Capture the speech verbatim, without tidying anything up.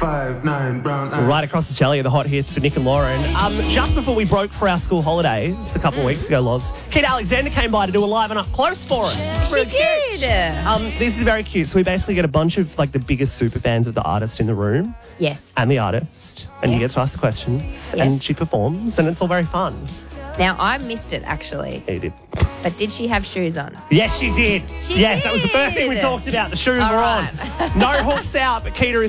five, nine, brown eyes. Right across the telly, the hot hits with Nick and Lauren. Um, just before we broke for our school holidays a couple of weeks ago, Loz, Kate Alexander came by to do a live and up close for us. She did. Um, this is very cute. So we basically get a bunch of like the biggest super fans of the artist in the room Yes. and the artist, and you Yes. get to ask the questions, Yes. and she performs, and it's all very fun. Now, I missed it, actually. Yeah, you did. But did she have shoes on? Yes, she did. She yes, that was the first thing we did. talked about. The shoes All were right. on. No hooks out, but Keita is